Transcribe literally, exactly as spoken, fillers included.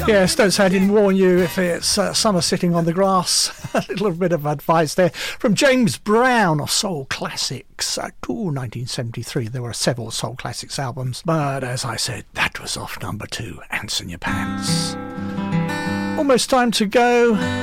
Yes, don't say I didn't warn you if it's uh, summer sitting on the grass. A little bit of advice there from James Brown of Soul Classics. Uh, ooh, nineteen seventy-three. There were several Soul Classics albums, but as I said, that was off number two, Ants in Your Pants. Almost time to go.